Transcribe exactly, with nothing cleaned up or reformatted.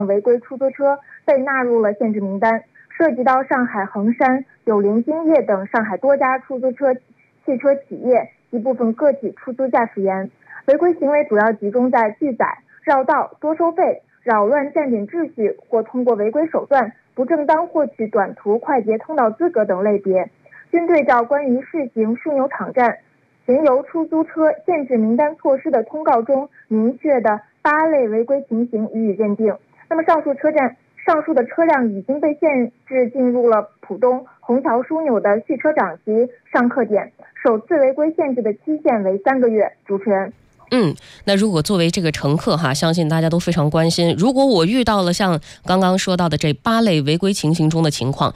违规出租车被纳入了限制名单，涉及到上海恒山、友邻金业等上海多家出租车汽车企业及部分个体出租驾驶员。违规行为主要集中在拒载、绕道、多收费、扰乱站点秩序或通过违规手段不正当获取短途快捷通道资格等类别。均对照关于试行枢纽场站巡游出租车限制名单措施的通告中明确的八类违规情形予以认定。那么上述车站上述的车辆已经被限制进入了浦东虹桥枢纽的蓄车场及上客点，首次违规限制的期限为三个月。主持人。 嗯，那如果作为这个乘客哈，相信大家都非常关心，如果我遇到了像刚刚说到的这八类违规情形中的情况，